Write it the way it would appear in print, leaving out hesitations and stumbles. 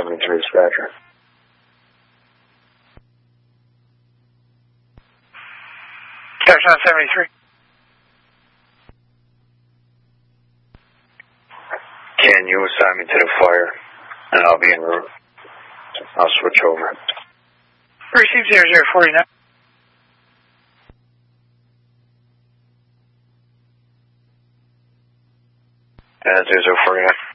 73 dispatcher. Touchdown 73. Can you assign me to the fire? And I'll be en route. I'll switch over. Receive 0049. And 0049.